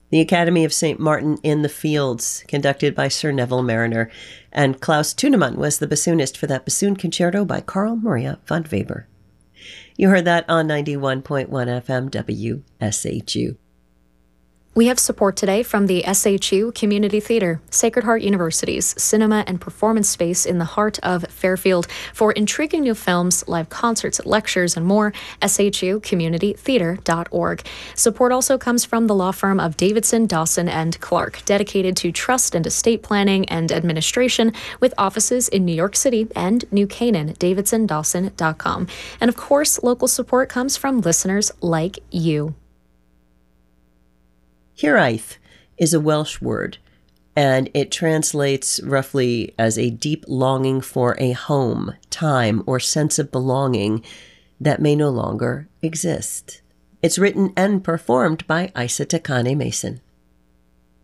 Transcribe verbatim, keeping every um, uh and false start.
The Academy of Saint Martin in the Fields, conducted by Sir Neville Mariner, and Klaus Tunemann was the bassoonist for that bassoon concerto by Carl Maria von Weber. You heard that on ninety-one point one F M W S H U. We have support today from the S H U Community Theater, Sacred Heart University's cinema and performance space in the heart of Fairfield. For intriguing new films, live concerts, lectures, and more, S H U community theater dot org. Support also comes from the law firm of Davidson, Dawson, and Clark, dedicated to trust and estate planning and administration, with offices in New York City and New Canaan, davidson dawson dot com. And of course, local support comes from listeners like you. Hiraeth is a Welsh word, and it translates roughly as a deep longing for a home, time, or sense of belonging that may no longer exist. It's written and performed by Isa Takane Mason.